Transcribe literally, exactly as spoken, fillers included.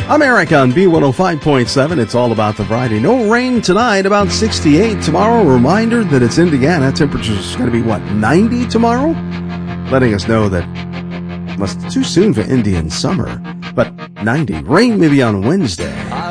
I'm Eric on B one oh five point seven. It's all about the Friday. No rain tonight, about sixty-eight. Tomorrow, a reminder that it's Indiana. Temperature's going to be, what, ninety tomorrow? Letting us know that well, it's too soon for Indian summer, but ninety. Rain maybe on Wednesday.